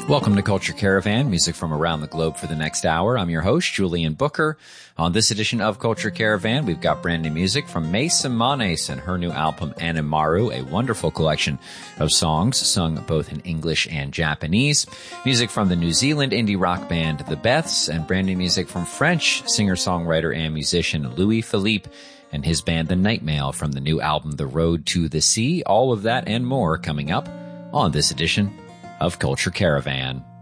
Welcome to Culture Caravan, music from around the globe for the next hour. I'm your host, Julian Booker. On this edition of Culture Caravan, we've got brand new music from May Simones and her new album, Animaru, a wonderful collection of songs sung both in English and Japanese. Music from the New Zealand indie rock band The Beths, and brand new music from French singer-songwriter and musician Louis Philippe and his band The Nightmail from the new album The Road to the Sea. All of that and more coming up on this edition of Culture Caravan.